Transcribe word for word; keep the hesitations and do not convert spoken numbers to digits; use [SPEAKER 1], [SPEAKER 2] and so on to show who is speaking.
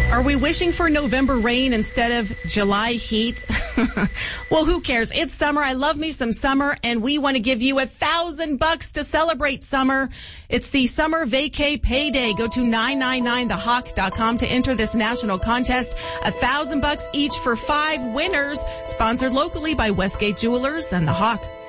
[SPEAKER 1] Are we wishing for November rain instead of July heat? Well, who cares? It's summer. I love me some summer, and we want to give you a thousand bucks to celebrate summer. It's the Summer Vacay Payday. Go to nine nine nine the hawk dot com to enter this national contest. A thousand bucks each for five winners. Sponsored locally by Westgate Jewelers and The Hawk.